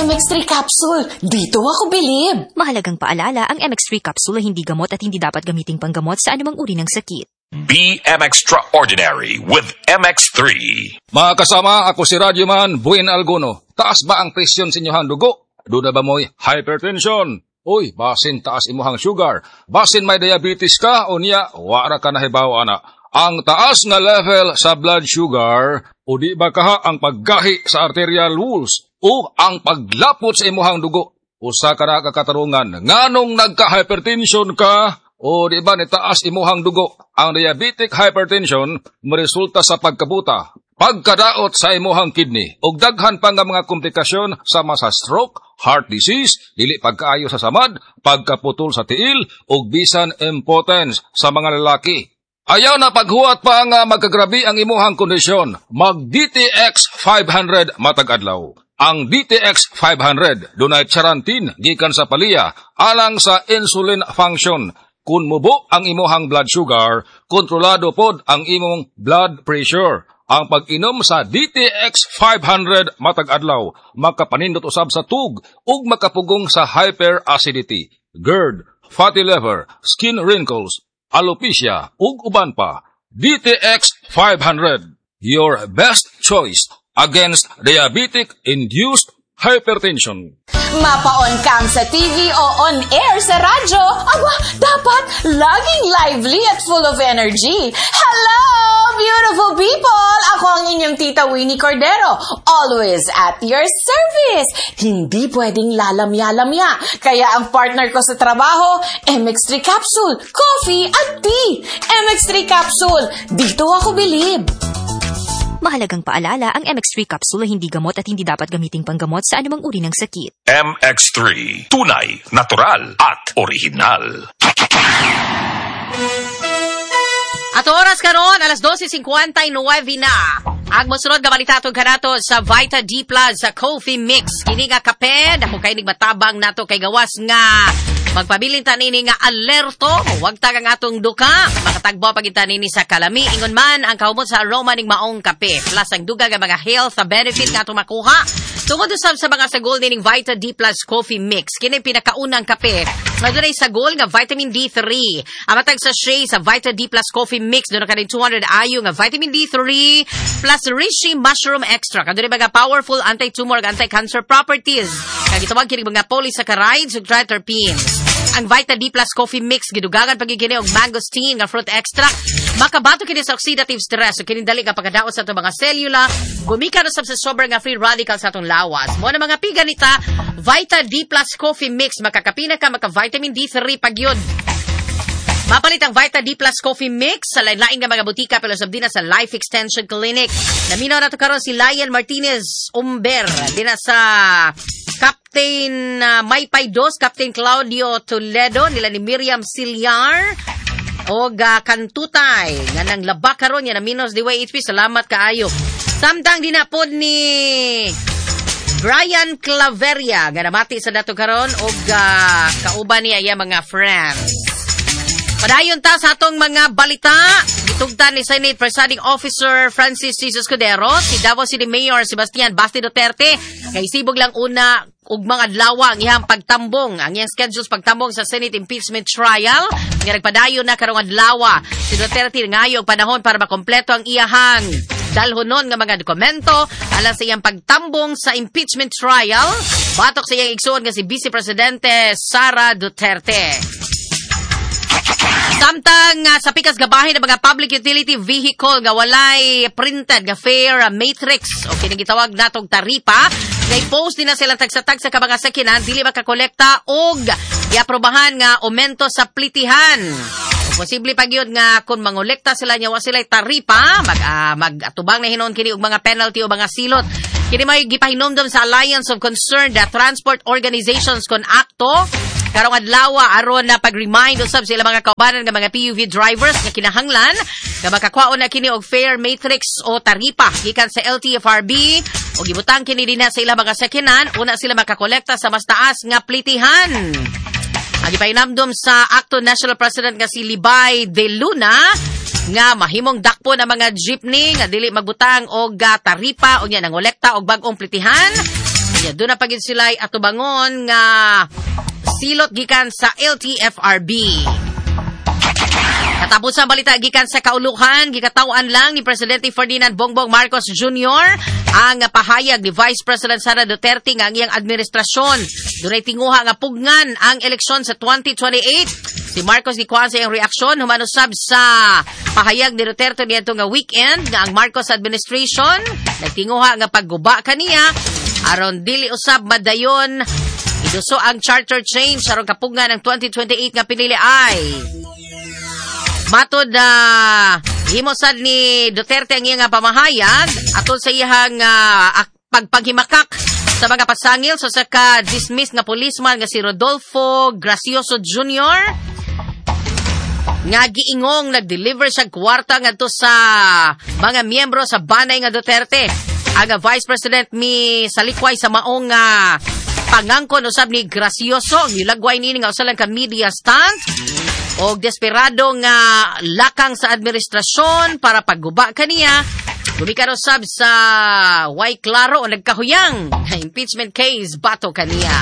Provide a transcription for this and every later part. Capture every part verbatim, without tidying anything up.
M X three capsule. Dito ako bilib. Mahalagang paalala, ang M X three capsule ay hindi gamot at hindi dapat gamiting panggamot sa anumang uri ng sakit. Be M Extraordinary with M X three. Mga kasama, ako si Radyoman Buen Alguno. Taas ba ang presyon sa inyong dugo? Doon na ba mo'y hypertension? Uy, basin taas imuhang sugar. Basin may diabetes ka o niya, wara ka nahibaw ana. Ang taas nga level sa blood sugar o di ba kaha ang paggahi sa arterial walls o ang paglapot sa imuhang dugo. Usa ka na kakatarungan, nganong nagka-hypertension ka o di ba nitaas imuhang dugo. Ang diabetic hypertension maresulta sa pagkabuta, pagkadaot sa imuhang kidney ug daghan pa nga mga komplikasyon sama sa stroke, heart disease, dili pagkaayo sa samad, pagkaputol sa tiil ug bisan impotence sa mga lalaki. Ayaw na paghuwat pa nga magkagrabi ang imuhang kondisyon. Mag-D T X five hundred matag adlaw. Ang D T X five hundred dunay charantin gikan sa palya alang sa insulin function. Kung mubo ang imuhang blood sugar, kontrolado pod ang imong blood pressure. Ang pag-inom sa D T X five hundred matag adlaw makapanindot usab sa tug ug makapugong sa hyperacidity, GERD, fatty liver, skin wrinkles, alopecia ug uban pa. D T X five hundred, your best choice against diabetic-induced hypertension. Mapaon kang sa T V o on-air sa radyo, aba, dapat laging lively at full of energy. Hello, beautiful people! Ako ang inyong tita Winnie Cordero, always at your service. Hindi pwedeng lalamya-lamya, kaya ang partner ko sa trabaho, M X three capsule, coffee at tea. M X three capsule, dito ako bilib. Mahalagang paalala, ang M X three capsule ay hindi gamot at hindi dapat gamiting panggamot sa anumang uri ng sakit. M X three, tunay, natural at original. At oras karon alas twelve fifty-nine na. Ang mosunod nga balitatong kanato sa Vita D Plus sa Coffee Mix. Kini nga kape, dako kay nigmatabang nato kay gawas nga magpabilin tanini nga alerto, huwag tagang atong duka, makatagbo pagita nini sa kalami, ingon man ang kahumot sa aroma ning maong kape, plus ang duga nga mga health benefit nga atong makuha. Tungod usab sa mga sagol ning Vita D Plus Coffee Mix, kini pinakaunang kape, madunay sagol nga vitamin D three. Amatag sa shea sa Vita D Plus Coffee Mix, doon ka rin two hundred I U nga vitamin D three, plus Reishi Mushroom Extra, kadunay mga powerful anti-tumor ug anti-cancer properties. Kagitawag kini mga polysaccharides ug triterpenes. Ang Vita D Plus Coffee Mix gidugangan pagigini og mangosteen nga fruit extract, makabato kini sa oxidative stress ug kini dali nga pagkadaot sa atong mga selula, gumikan usab sa sobrang nga free radicals sa atong lawas. Mo na mga piganita, Vita D Plus Coffee Mix, makakapina ka maka vitamin D three pagyud. Mapalit ang Vita D Plus Coffee Mix sa lain-lain nga mga butika pero sabdi na sa Life Extension Clinic. Naminaw na to karon si Lion Martinez Umber dina sa Captain uh, Maypay dos, Captain Claudio Toledo, nila ni Miriam Silyar o uh, Kantutay nga nang laba karon yan na Minos D Y H P. Salamat kaayo. Samtang dinapod ni Brian Claveria nga namati sa dato karon og uh, kauban niya iya mga friends. Padayon ta sa atong mga balita. Gitugtan ni Senate Presiding Officer Francis C. Escudero, si Davao City Mayor Sebastian Basti Duterte, kay sibog lang una ug mga adlaw ang iyang pagtambong, ang iyang schedules pagtambong sa Senate impeachment trial. Nga nagpadayon na karong adlaw si Duterte ngayo og panahon para makompleto ang iyahang dalhonon nga mga dokumento alang sa iyang pagtambong sa impeachment trial. Batok sa iyang igsoon nga si Vice Presidente Sara Duterte. Samtang uh, sa pikas gabahin ng mga public utility vehicle nga walay printed nga fare uh, matrix o kinagitawag natong taripa, nga i-post din na sila tagsa-tag sa mga sakinan, dili makakolekta og i-aprobahan nga aumento sa plitihan. Posible pag yun nga kung mangolekta sila niya wa sila taripa, mag, uh, mag-atubang na hinon kini og mga penalty o mga silot. Kini may gipahinomdom sa Alliance of Concerned uh, Transport Organizations kon akto karong adlaw aron na pag-remind usab sila mga kaubanan nga mga P U V drivers nga kinahanglan nga makakwaon na kini og fare matrix o taripa gikan sa L T F R B o gibutang kini dinha sa ilang mga sakyanan una sila makakolekta sa mas taas nga plitihan. Ang ipainamdom sa Acto National President nga si Libay De Luna nga mahimong dakpo na mga jeepney nga dili magbutang og taripa o nya nangolekta og bag-ong plitihan. Ya, doon na pagin sila atubangon nga silot gikan sa L T F R B. Katapos ang balita gikan sa kauluhan, gikatawan lang ni Presidente Ferdinand Bongbong Marcos Junior ang pahayag ni Vice President Sara Duterte nga ang iyang administrasyon. Dunay tinguha nga pugnan ang eleksyon sa twenty twenty-eight. Si Marcos gikuan sa iyang reaksyon humanusab sa pahayag ni Duterte niadto nga weekend nga ang Marcos administration nagtinguha nga pagguba kaniya aron dili usab madayon iduso ang charter change aron kapugnan ng twenty twenty-eight nga pinili ay matod na uh, himosad ni Duterte ang iyang pamahayag atol sa iyang uh, pagpaghimakak sa mga pasangil so sa ka-dismiss nga policeman nga si Rodolfo Gracioso Junior nga giingong nag-deliver sa kwarta ngadto sa mga miyembro sa banay nga Duterte. Ang Vice President mi salikway sa maong uh, pangangkon usab ni Gracioso gilagway nini nga usa lang ka media stunt o desperado nga lakang sa administrasyon para pagguba kaniya. Gumikan usab sa way klaro o nagkahuyang impeachment case bato kaniya.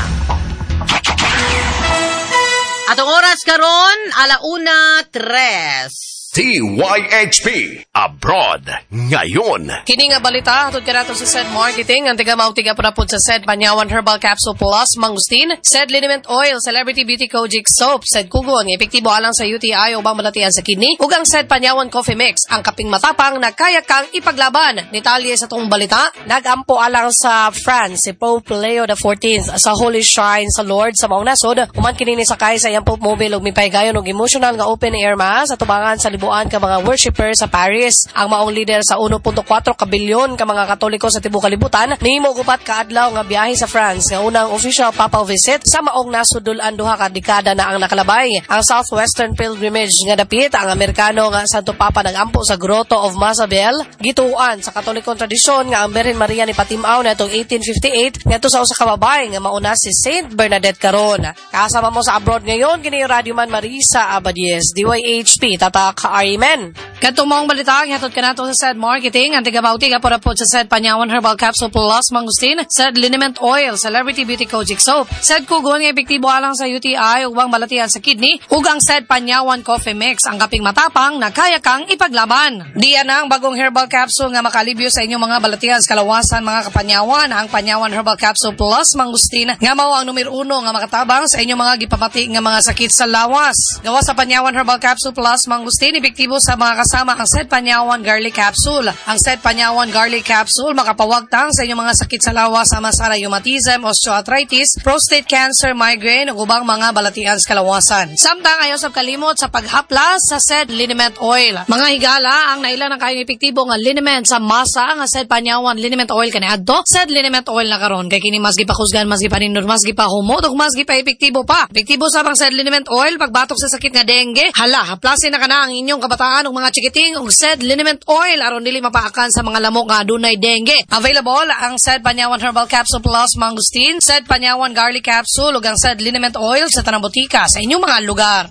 Atong oras karon alauna tres. T Y H P Abroad ngayon. Kini nga balita hatod kanato sa Said Marketing ang tiga mao tiga prapod sa Said Panyawan Herbal Capsule Plus Mangustin, Said Liniment Oil, Celebrity Beauty Kojic Soap, Said Kugon epektibo alang sa U T I o bang malatian sa kidney, ug ang Said Panyawan Coffee Mix ang kaping matapang na kaya kang ipaglaban. Detalye sa tong balita, nagampo alang sa France si Pope Leo the fourteenth sa Holy Shrine sa Lord sa maong nasod, human kini ni sakay sa iyang Pope Mobile ug mipaygayon og emotional nga open air mass atubangan sa buan ka mga worshiper sa Paris. Ang maong leader sa one point four kabilyon ka mga Katoliko sa tibuok kalibutan nihimo gupat ka adlaw nga biyahe sa France nga unang official papal visit sa maong nasudul-an duha ka dekada na ang nakalabay. Ang Southwestern Pilgrimage nga dapit ang Amerikano nga Santo Papa nagampo sa Grotto of Mazabel gituan sa Katolikong tradisyon nga ang Birhen Maria ni Patimaw na itong eighteen fifty-eight ngadto sa usa ka babay nga mauna si Saint Bernadette karon. Kasama mo sa abroad ngayon kini Radio Man Marisa Abadies D Y H P tatak Amen. Kadtong maong balita hatod kanato sa Said Marketing ang tiga-bauti ka para po sa Said Panyawan Herbal Capsule Plus Mangustin, Said Liniment Oil, Celebrity Beauty Kojic Soap, Said Kugon nga epektibo alang sa U T I ug bang malatian sa kidney, ug ang Said Panyawan Coffee Mix ang kaping matapang na kaya kang ipaglaban. Diyan ang bagong herbal capsule nga makalibyo sa inyong mga balatian sa kalawasan mga kapanyawan, ang Panyawan Herbal Capsule Plus Mangustin nga mao ang numero uno nga makatabang sa inyong mga gipamati nga mga sakit sa lawas. Gawa sa Panyawan Herbal Capsule Plus Mangustin epektibo sa mga kasama ang Said Panyawan Garlic Capsule. Ang Said Panyawan Garlic Capsule makapawagtang sa inyong mga sakit sa lawas sama sa rheumatism, osteoarthritis, prostate cancer, migraine ug ubang mga balatian sa kalawasan. Samtang ayaw sa kalimot sa paghaplas sa Said Liniment Oil. Mga higala ang naila ng kayong epektibo nga liniment sa masa nga Said Panyawan Liniment Oil kaniadto. Said Liniment Oil na karon kay kini mas gipakusgan, mas gipaninor, mas gipahumot ug mas gipa-epektibo pa. Epektibo sa bang Said Liniment Oil pagbatok sa sakit nga dengue. Hala, haplasin na kana ang inyong kabataan ug mga chikiting ug Said Liniment Oil aron dili mapaakan sa mga lamok nga adunay dengue. Available ang Said Panyawan Herbal Capsule Plus Mangustin, Said Panyawan Garlic Capsule ug ang Said Liniment Oil sa tanang botika sa inyong mga lugar.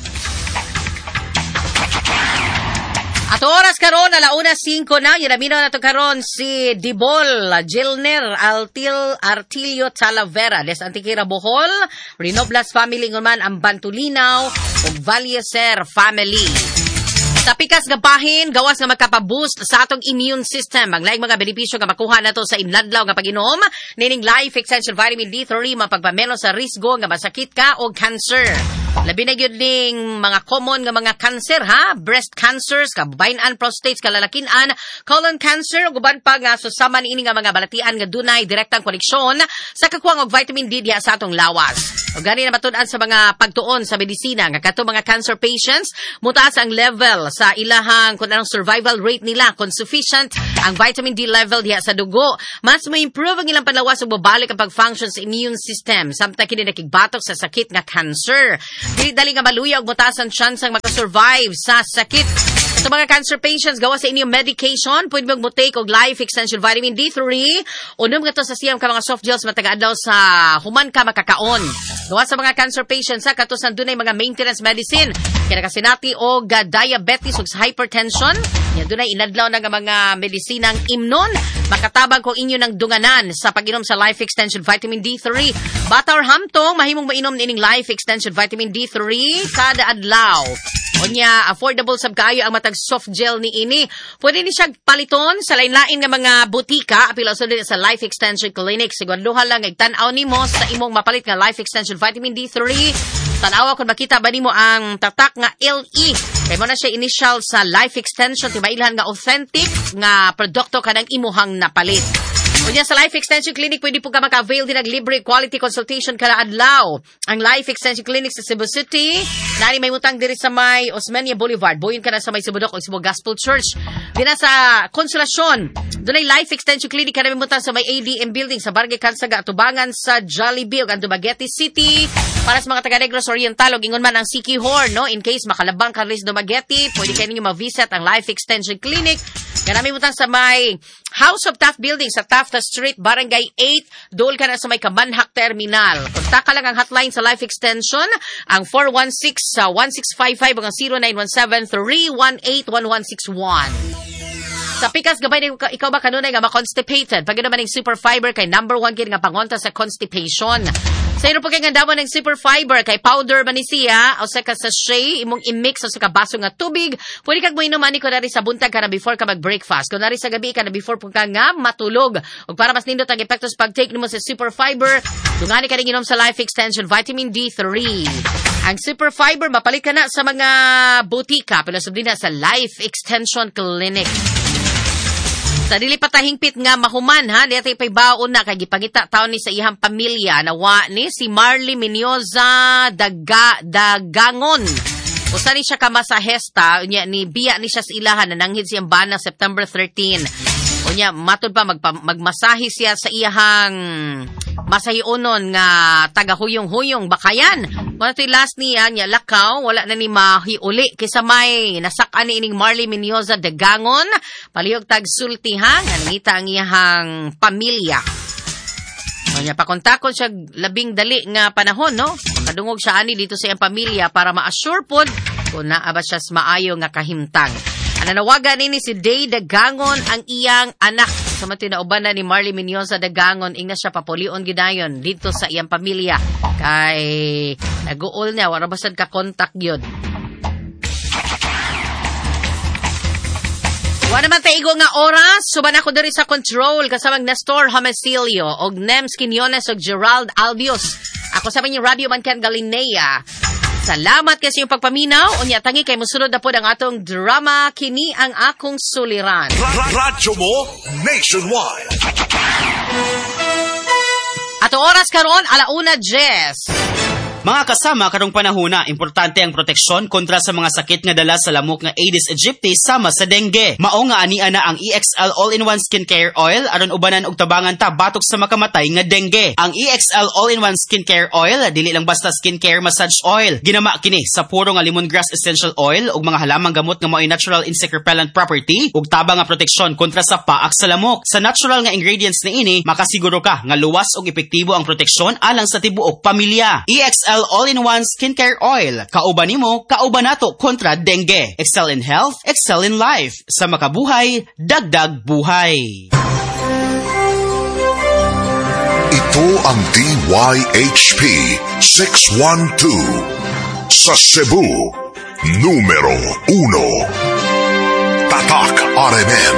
At oras karon alauna singko na yunamino na to karon si Dibol Gilner Altil Artilio Talavera des Antiquera Bohol, Renoblas family nguman ang Bantulinaw ug Valleser family. Sa pikas nga bahin, gawas nga magkapaboost sa atong immune system. Ang laing mga benepisyo nga makuha nato sa inladlaw nga pag-inom, nining Life Essential Vitamin D three mapagpamelo sa risgo nga masakit ka o cancer. Labi na yun ding mga common nga mga cancer, ha? Breast cancers, kababayan, prostates, kalalakinan, colon cancer, ug uban pa nga susama niini nga mga balatian nga dunay direktang koneksyon sa kakuwang og vitamin D diha sa atong lawas. O gani na matun-an sa mga pagtuon sa medisina nga kato mga cancer patients, mutaas ang level sa ilahang kung anong survival rate nila, kung sufficient ang vitamin D level diha sa dugo. Mas mo improve ang ilang panlawas ug babalik ang pag-function sa immune system samtang kini nakigbatok sa sakit nga cancer. Dili dali nga maluya og mutaas ang chance ang makasurvive sa sakit Sa mga cancer patients, gawa sa inyong medication, pwede mong mutake og Life Extension Vitamin D three. Unom nga to sa siyam ka mga soft gels mataga-adlaw sa human ka makakaon. Gawa sa mga cancer patients, ha, katusan dunay mga maintenance medicine. Kaya nakasinati og uh, diabetes ug hypertension. Yan dunay inadlaw na nga mga medisinang imnon. Makatabang kung inyo ng dunganan sa pag-inom sa Life Extension Vitamin D three. Bata or hamtong, mahimong mainom nining Life Extension Vitamin D three kada adlaw. Onya, affordable sab kaayo ang matag soft gel ni ini. Pwede ni siya paliton sa lain-lain nga mga butika, apila sa sa Life Extension Clinic. Siguraduhan lang ay tan-aw nimo sa imong mapalit nga Life Extension Vitamin D three. Tan-aw kung makita ba nimo ang tatak nga L E. Kay mo na siya initial sa Life Extension, tibailhan nga authentic nga produkto kanang imuhang napalit. Unya sa Life Extension Clinic, pwede po ka maka-avail din ng libre quality consultation kada adlaw. Ang Life Extension Clinic sa Cebu City, nani may mutang diri sa may Osmeña Boulevard. Buyon ka na sa may Cebu Doc o Cebu Gospel Church. Di na sa Consolacion. Doon ay Life Extension Clinic kada may mutang sa may A D M Building sa Barangay Kansaga, Atubangan sa Jollibee o Dumaguete City. Para sa mga taga-Negros Oriental, o ingon man ang Siquijor, no? In case makalabang ka rin sa Dumaguete, pwede kayo ninyo ma-visit ang Life Extension Clinic. Kada may mutang sa may House of Taft Building sa Taft Street, Barangay eight, dool ka na sa may Kamanhak Terminal. Kontak ka lang ang hotline sa Life Extension, ang four one six, one six five five, ang zero nine one seven, three one eight, one one six one. Sa pikas, gabay na ikaw ba kanunay nga ma-constipated? Pag naman ng super fiber, kay number one kaya nga pangonta sa constipation. Sa ino po kay nga daw ng super fiber, kay powder ba ni siya, o sa ka sachet, imong i-mix o sa kabaso nga tubig, pwede kag mo inuman ko na rin sa buntag ka na before ka mag-breakfast. Kung na rin sa gabi ka na before po ka nga matulog. O para mas nindot ang epektos pag-take mo sa super fiber, tungani ka rin inom sa Life Extension Vitamin D three. Ang super fiber, mapalit ka na sa mga butika, pero sabi na sa Life Extension Clinic. Sa dili patahingpit nga mahuman, ha, dito pay baon na kay gipangita taon ni sa iyang pamilya nawa ni si Marley Menioza Daga Dagangon. Usa ni siya kamasahesta, unya ni biya ni siya sa ilahan nananghid siyang bana September thirteenth. Unya matud pa magpa, magmasahe siya sa iyang masahiunon nga taga-huyong-huyong bakayan. Kung ito'y last niya, niya lakaw, wala na ni mahiuli. Kisa may nasakan ni ining Marley Menioza Dagangon, palihog tag-sultihang, nangita ang iyahang pamilya. Kanya pakontakon siya labing dali nga panahon, no? Kadungog siya ani dito sa iyang pamilya para ma-assure pod kung naaba siya sa maayo nga kahimtang. Ananawagan nini si Day Dagangon ang iyang anak. Sa matinauban na ni Marley Menioza Dagangon, ing na siya papulion gidayon dito sa iyang pamilya. Kay nag-uol niya, wala basad ka kontak yun. Wala naman taigo nga oras, suban ako diri sa control kasamang Nestor Homicilio og Nems Quinones og Gerald Albios. Ako sa inyo Radio Mancan Galinea. Salamat kasi yung pagpaminaw. Unya tangi kay musunod na po ang atong drama Kini ang Akong Suliran. Radyo mo nationwide. Ato oras karon alauna Jess. Mga kasama, karong panahona, importante ang proteksyon kontra sa mga sakit nga dala sa lamok nga Aedes aegypti sama sa dengue. Mao nga ania na ang E X L All-in-One Skincare Oil aron ubanan og tabangan ta batok sa makamatay nga dengue. Ang E X L All-in-One Skincare Oil dili lang basta skincare massage oil. Ginama kini sa puro nga lemongrass essential oil ug mga halamang gamot nga mao'y natural insect repellent property ug tabang nga proteksyon kontra sa paak sa lamok. Sa natural nga ingredients ni ini, makasiguro ka nga luwas ug epektibo ang proteksyon alang sa tibuok pamilya. E X L All-in-One Skincare Oil. Kauban nimo, kauban nato kontra dengue. Excel in health, excel in life. Sa makabuhay, dagdag buhay. Ito ang D Y H P six one two sa Cebu, numero uno. Tatak R M N.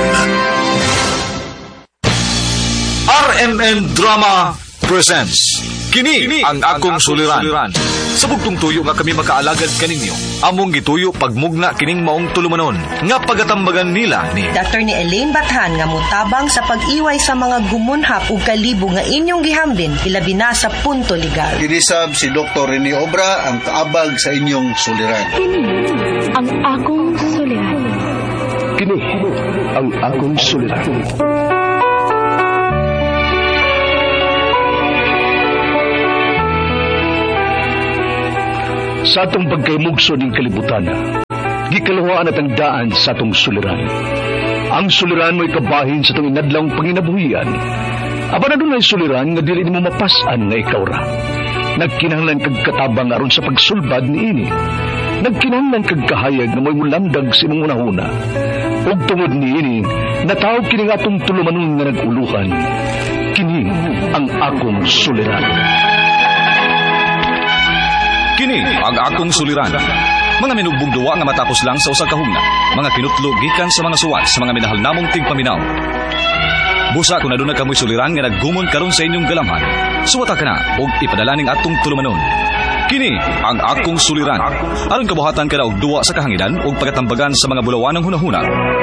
R M N Drama presents Kini, Kini ang akong suliran. Sa bugtong tuyo nga kami makaalagad kaninyo, among gituyo pagmugna kining maong tulumanon nga pagatambagan nila ni Doctor ni Elaine Bathan nga mutabang sa pag-iway sa mga gumunhap ug kalibo nga inyong gihambin ilabi na sa punto legal. Kinisab si Doktor Rene Obra ang kaabag sa inyong suliran. Kini ang akong suliran. Kini ang akong suliran. Sa atong pagkaymugso ng kalibutan, gikalawaan at ang daan sa atong suliran. Ang suliran mo'y kabahin sa itong inadlang panginabuhian. Aba na doon ay suliran nga dili mo mapasan nga ikaw ra. Nagkinahanglan kag katabang aron sa pagsulbad ni ini. Nagkinahanglan kag kahayag nga mo'y mulamdag sa imong unahuna. Ug tungod ni ini, natawag kini nga atong tulumanon nga naguluhan. Kini ang akong suliran. Kini ang akong suliran. Mga minugbong duwa nga matapos lang sa usag kahugna. Mga kinutlo gikan sa mga suwat sa mga minahal namong tigpaminaw. Busa kung naduna kamoy suliran nga naggumon karon sa inyong galamhan. Suwata ka na og ipadala ning atong tulumanon. Kini ang akong suliran. Aron kabuhatan ka na og duwa sa kahanginan og pagatambagan sa mga bulawan ng hunahuna.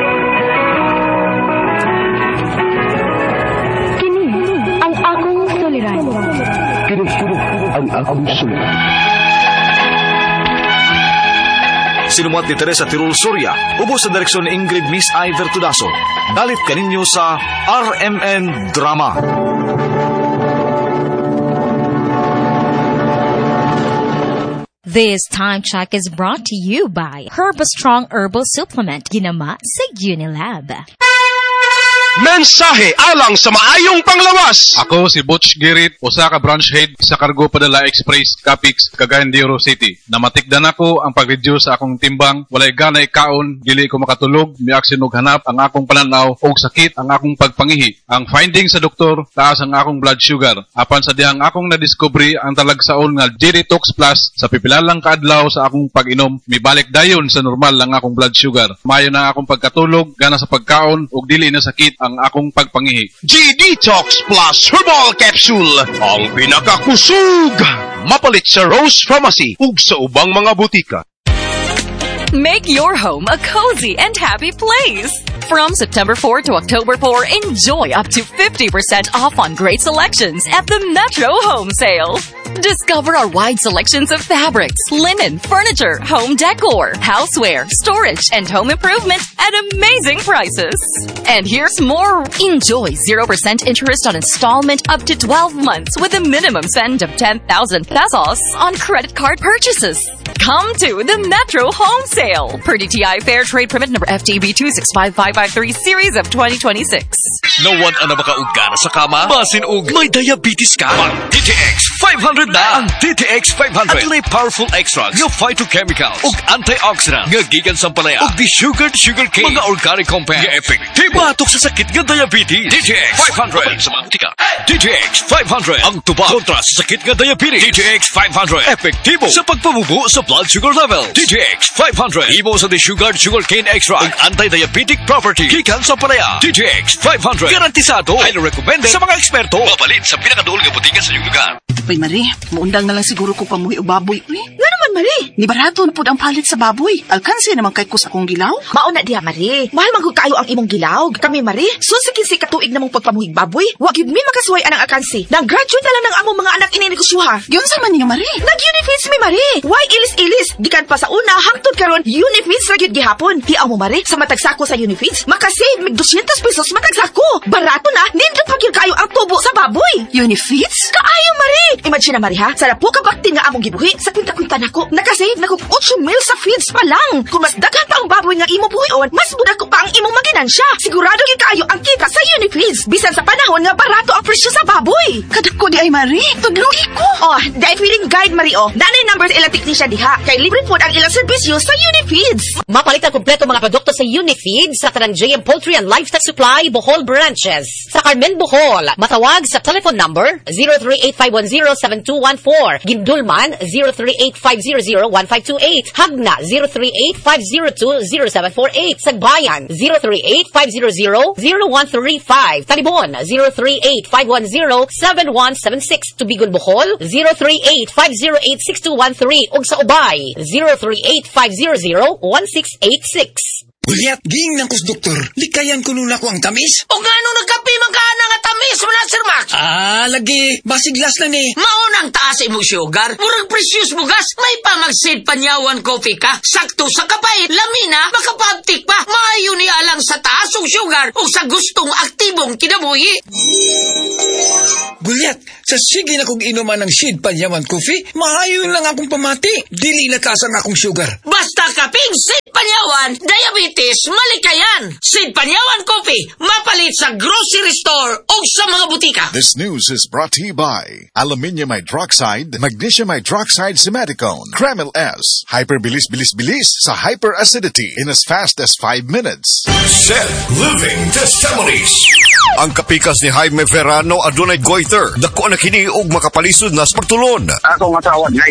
Kini ang akong suliran. Kini ang akong suliran. Sinumat ni Teresa Tirul Soria, ubos sa direksyon ni Ingrid Miss Iver Tudaso. Dalit kaninyo sa R M N Drama. This time check is brought to you by Herbastrong Herbal Supplement, ginama sa Unilab. Mensahe alang sa maayong panglawas. Ako si Butch Girit, usa ka branch head sa Cargo Padala Express, Capix, Cagayan de Oro City. Namatikdan ako ang pag-reduce sa akong timbang, walay ganay kaon, dili ko makatulog, miaksin og hanap ang akong pananaw og sakit ang akong pagpangihi. Ang finding sa doktor, taas ang akong blood sugar. Apan sa dihang akong nadiskubre ang talagsaon nga G-Detox Plus sa pipilalang kaadlaw sa akong pag-inom, mibalik dayon sa normal ang akong blood sugar. Mayo na akong pagkatulog, gana sa pagkaon og dili na sakit ang akong pagpangihi. G-Detox Plus Herbal Capsule, ang pinakakusog, mapalit sa Rose Pharmacy ug sa ubang mga butika. Make your home a cozy and happy place. From September fourth to October fourth, enjoy up to fifty percent off on great selections at the Metro Home Sale. Discover our wide selections of fabrics, linen, furniture, home decor, houseware, storage, and home improvement at amazing prices. And here's more. Enjoy zero percent interest on installment up to twelve months with a minimum spend of ten thousand pesos on credit card purchases. Come to the Metro Home Sale per D T I Fair Trade Permit number F T B two six five five five three series of twenty twenty-six. Nawan ang makaugana sa kama, basin og may diabetes ka. Pang D T X five hundred na. Ang D T X five hundred at powerful extracts ng phytochemicals ug antioxidants nga gikan sa palaya ug desugared sugarcane, mga organic compounds nga epektibo batok sa sakit nga diabetes. D T X five hundred sa mga butika. D T X five hundred ang tubag kontra sa sakit nga diabetes. D T X five hundred epektibo sa pagpamubo sa blood sugar level. D T X five hundred ibo sa desugared sugarcane extract ug anti-diabetic property gikan sa palaya. D T X five hundred garantisado, highly recommended sa mga eksperto. Mapalit sa pinakaduol nga butika sa iyong lugar. Pay Marie, muundang na lang siguro ko pamuhi o baboy. Uy, nga naman Marie, ni barato na po ang palit sa baboy. Alkansi naman kay ko sa akong gilaw. Mauna diha Marie, mahal man kayo ang imong gilaw. Kami Marie, susikin si katuig namong pagpamuhig baboy. Wa gyud mi makasuway anang alkansi. Nang graduate na lang ng among mga anak ininegosyoha. Yun sa man niya Marie. Nag-Unifeeds mi Marie. Why ilis-ilis? Gikan pa sa una hangtod karon Unifeeds ra gyud gihapon. Di mo Marie, sa matagsako sa Unifeeds, makasave mig two hundred pesos matagsako. Barato na, nindot pa gyud kayo ang tubo sa baboy. Unifeeds? Kaayo Marie. Imagine na Marie ha, sa po ka bakti nga among gibuhi sa kwinta-kwinta nako. Nakasave na kog eight mil sa feeds pa lang. Kung mas daghan pa ang baboy nga imo buhion, mas budak ko pa ang imong maginansya. Sigurado gyud kayo ang kita sa Unifeeds. Bisan sa panahon nga barato ang presyo sa baboy. Kadako di ay Marie, tudlugi ko. Oh, dahil feeling guide Marie oh. Nanay number ilang technician diha. Kay libre po ang ilang serbisyo sa Unifeeds. Mapalit ang kompleto mga produkto sa Unifeeds sa tanang J M Poultry and Livestock Supply Bohol branches. Sa Carmen, Bohol, matawag sa telephone number zero three eight five one zero seven two one four. Gindulman zero three eight five zero zero one five two eight. Hagna zero three eight five zero two zero seven four eight. Sagbayan zero three eight five zero zero zero one three five. Talibon zero three eight five one zero seven one seven six. Tubigon, Bohol zero three eight five zero eight six two one three. Ug sa Ubay zero three eight five zero zero one six eight six. Uliat, ging ng kus doktor, likayan ko nula ko ang tamis. O nga nung nagkapi magkana nga tamis, wala Sir Max. Ah, lagi, basiglas na ni. Maunang taas mo sugar, murag precious bugas, may pamagsid panyawan coffee ka, sakto sa kapait, lamina, makapabtik pa, maayo niya alang sa taas o sugar, o sa gustong aktibong kinabuhi. Gulyat, Sa sige na kong inuman ng Sid Panyawan Coffee, maayon lang akong pamati. Dili natasan akong sugar. Basta kaping Sid Panyawan, diabetes, malikayan. Sid Panyawan Coffee, mapalit sa grocery store o sa mga butika. This news is brought to you by Aluminium Hydroxide, Magnesium Hydroxide Simaticone, Kremil S, Hyperbilis-bilis-bilis sa hyperacidity in as fast as five minutes. Set Living Testimonies. Ang kapikas ni Jaime Verano adunay goiter. Dako na kini og makapalisod na sa pagtulon. Akong asawa